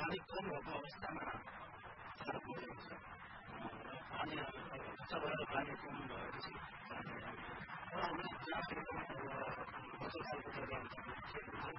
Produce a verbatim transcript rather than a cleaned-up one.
पानी कम भएको अवस्थामा फरक भएको छ पानी खर्च गरेर पानी कम भएपछि र हामीले जहाँ बचत खालको जग्गा हुन्छ